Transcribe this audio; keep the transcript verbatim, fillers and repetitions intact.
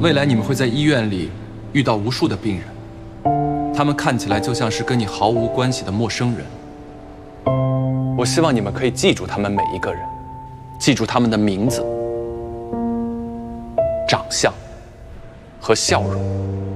未来你们会在医院里遇到无数的病人，他们看起来就像是跟你毫无关系的陌生人。我希望你们可以记住他们每一个人，记住他们的名字、长相和笑容。